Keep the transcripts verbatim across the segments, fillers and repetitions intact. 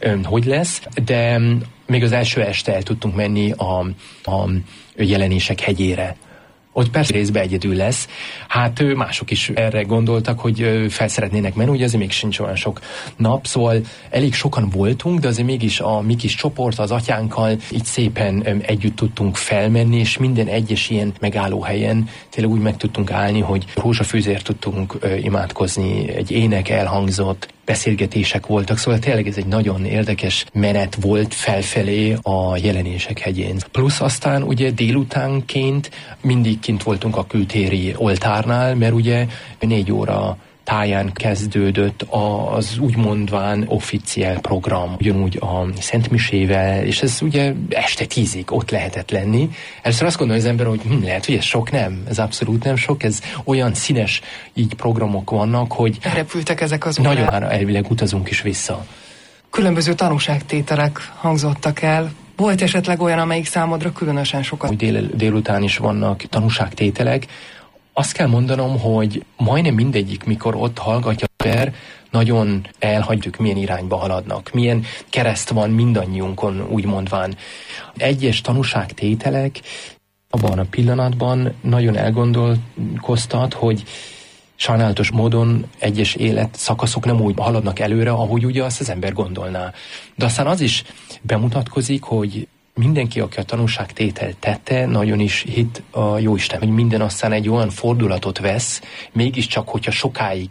hogy lesz, de még az első este el tudtunk menni a, a Jelenések hegyére. Ott persze részben egyedül lesz. Hát mások is erre gondoltak, hogy fel szeretnének menni, ugye azért még sincs olyan sok nap, szóval elég sokan voltunk, de azért mégis a mi kis csoport az atyánkkal így szépen együtt tudtunk felmenni, és minden egyes ilyen megállóhelyen tényleg úgy meg tudtunk állni, hogy rózsafűzért tudtunk imádkozni, egy ének elhangzott, beszélgetések voltak, szóval tényleg ez egy nagyon érdekes menet volt felfelé a Jelenések hegyén. Plusz aztán ugye délutánként mindig kint voltunk a kültéri oltárnál, mert ugye négy óra táján kezdődött az úgy mondván officiál program, ugyanúgy a szentmisével, és ez ugye este tízig ott lehetett lenni. Először azt gondolja az ember, hogy hm, lehet, hogy ez sok, nem, ez abszolút nem sok, ez olyan színes így programok vannak, hogy elrepültek ezek az nagyon már elvileg utazunk is vissza. Különböző tanúságtételek hangzottak el. Volt esetleg olyan, amelyik számodra különösen sokat? Dél, délután is vannak tanúságtételek. Azt kell mondanom, hogy majdnem mindegyik, mikor ott hallgatja az ember, nagyon elhagyjuk, milyen irányba haladnak. Milyen kereszt van mindannyiunkon, úgy mondván. Egyes tanúságtételek abban a pillanatban nagyon elgondolkoztat, hogy sajnálatos módon egyes életszakaszok nem úgy haladnak előre, ahogy ugye azt az ember gondolná. De aztán az is bemutatkozik, hogy mindenki, aki a tanúságtételt tette, nagyon is hitt a Jóisten, hogy minden aztán egy olyan fordulatot vesz, mégiscsak, hogyha sokáig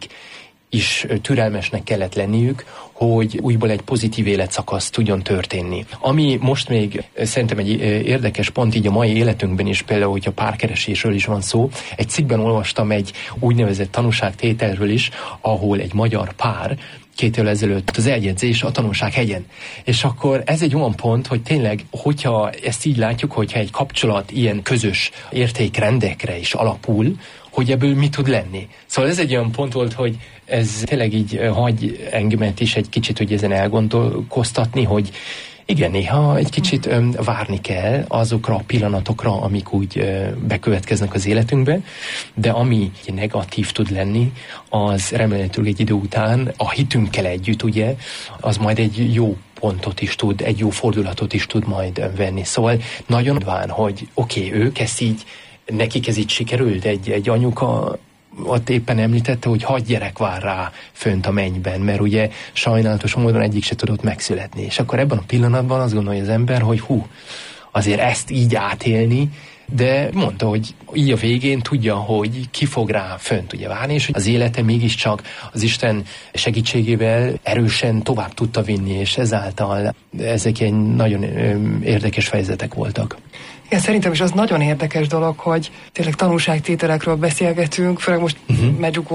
is türelmesnek kellett lenniük, hogy újból egy pozitív életszakasz tudjon történni. Ami most még szerintem egy érdekes pont így a mai életünkben is, például, hogyha párkeresésről is van szó, egy cikkben olvastam egy úgynevezett tanúságtételről is, ahol egy magyar pár két évvel ezelőtt az eljegyzés a Tanúsághegyen. És akkor ez egy olyan pont, hogy tényleg, hogyha ezt így látjuk, hogyha egy kapcsolat ilyen közös értékrendekre is alapul, hogy ebből mi tud lenni. Szóval ez egy olyan pont volt, hogy ez tényleg így hagy engemet is egy kicsit, hogy ezen elgondolkoztatni, hogy igen, néha egy kicsit öm, várni kell azokra a pillanatokra, amik úgy ö, bekövetkeznek az életünkbe, de ami negatív tud lenni, az remélhetőleg egy idő után a hitünkkel együtt, ugye, az majd egy jó pontot is tud, egy jó fordulatot is tud majd venni. Szóval nagyon ván, hogy oké, okay, ők ezt így, nekik ez így sikerült, egy, egy anyuka ott éppen említette, hogy hat gyerek vár rá fönt a mennyben, mert ugye sajnálatos módon egyik se tudott megszületni. És akkor ebben a pillanatban azt gondolja az ember, hogy hú, azért ezt így átélni, de mondta, hogy így a végén tudja, hogy ki fog rá fönt ugye várni, és hogy az élete mégiscsak az Isten segítségével erősen tovább tudta vinni, és ezáltal ezek egy nagyon érdekes fejezetek voltak. Igen, szerintem is az nagyon érdekes dolog, hogy tényleg tanúságtételekről beszélgetünk, főleg most uh-huh. Medjugorje